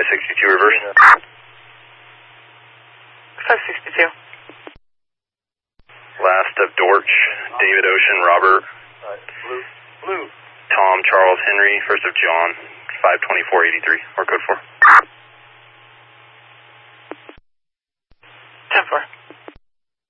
562 reverse. 562. Last of Dortch, David Ocean, Robert. Blue. Tom, Charles, Henry, first of John, 52483, or code 4.